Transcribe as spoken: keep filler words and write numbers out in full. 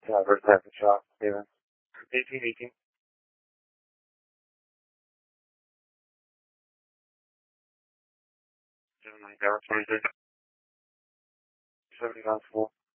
Yeah, first second shot, Steven. eighteen eighteen. seven nine, Tower twenty-six. seventy-nine four.